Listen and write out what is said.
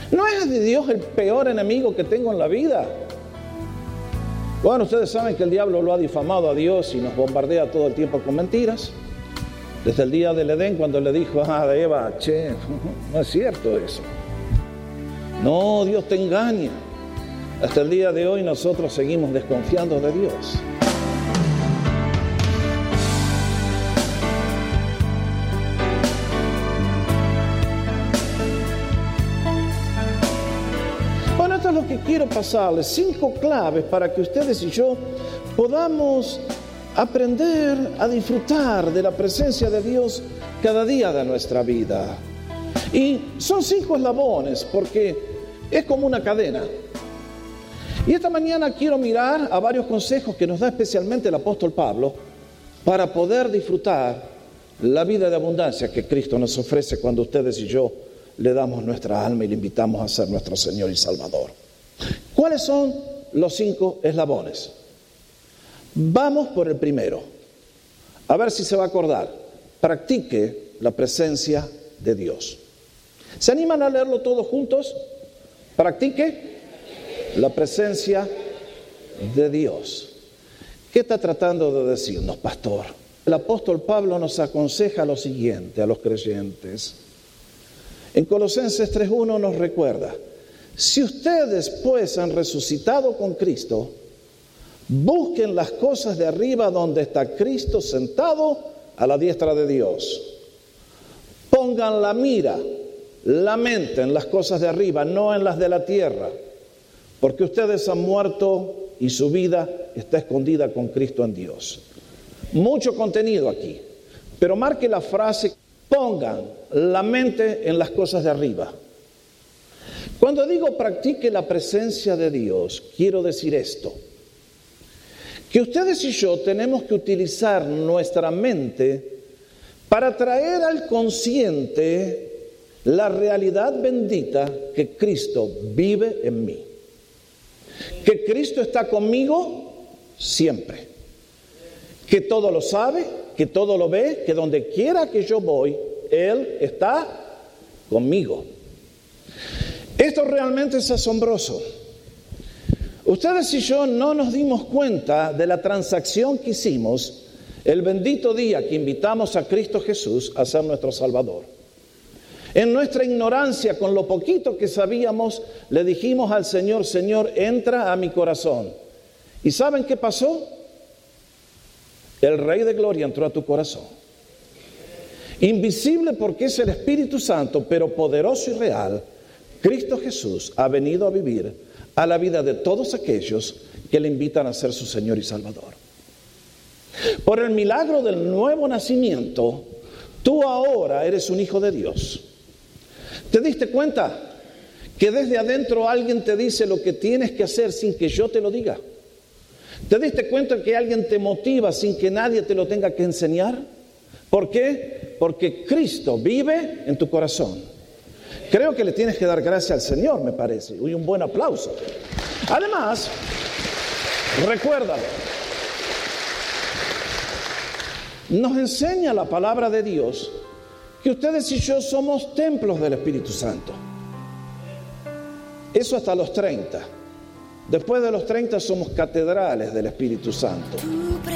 ¿No es de Dios el peor enemigo que tengo en la vida? Bueno, ustedes saben que el diablo lo ha difamado a Dios y nos bombardea todo el tiempo con mentiras. Desde el día del Edén, cuando le dijo a Eva, no es cierto eso. No, Dios te engaña. Hasta el día de hoy nosotros seguimos desconfiando de Dios. Bueno, esto es lo que quiero pasarles. 5 claves para que ustedes y yo podamos aprender a disfrutar de la presencia de Dios cada día de nuestra vida. Y son 5 eslabones porque es como una cadena. Y esta mañana quiero mirar a varios consejos que nos da especialmente el apóstol Pablo para poder disfrutar la vida de abundancia que Cristo nos ofrece cuando ustedes y yo le damos nuestra alma y le invitamos a ser nuestro Señor y Salvador. ¿Cuáles son los 5 eslabones? Vamos por el primero. A ver si se va a acordar. Practique la presencia de Dios. ¿Se animan a leerlo todos juntos? Practique la presencia de Dios. ¿Qué está tratando de decirnos, pastor? El apóstol Pablo nos aconseja lo siguiente a los creyentes. En Colosenses 3:1 nos recuerda: si ustedes pues han resucitado con Cristo, busquen las cosas de arriba donde está Cristo sentado a la diestra de Dios. Pongan la mira, la mente en las cosas de arriba, no en las de la tierra, porque ustedes han muerto y su vida está escondida con Cristo en Dios. Mucho contenido aquí, pero marque la frase: pongan la mente en las cosas de arriba. Cuando digo practique la presencia de Dios, quiero decir esto: que ustedes y yo tenemos que utilizar nuestra mente para traer al consciente la realidad bendita que Cristo vive en mí. Que Cristo está conmigo siempre. Que todo lo sabe, que todo lo ve, que donde quiera que yo voy, Él está conmigo. Esto realmente es asombroso. Ustedes y yo no nos dimos cuenta de la transacción que hicimos el bendito día que invitamos a Cristo Jesús a ser nuestro Salvador. En nuestra ignorancia, con lo poquito que sabíamos, le dijimos al Señor: Señor, entra a mi corazón. ¿Y saben qué pasó? El Rey de Gloria entró a tu corazón. Invisible porque es el Espíritu Santo, pero poderoso y real, Cristo Jesús ha venido a vivir a la vida de todos aquellos que le invitan a ser su Señor y Salvador. Por el milagro del nuevo nacimiento, tú ahora eres un hijo de Dios. ¿Te diste cuenta que desde adentro alguien te dice lo que tienes que hacer sin que yo te lo diga? ¿Te diste cuenta que alguien te motiva sin que nadie te lo tenga que enseñar? ¿Por qué? Porque Cristo vive en tu corazón. Creo que le tienes que dar gracias al Señor, me parece, y un buen aplauso. Además, recuérdalo, nos enseña la palabra de Dios que ustedes y yo somos templos del Espíritu Santo. Eso hasta los 30. Después de los 30 somos catedrales del Espíritu Santo.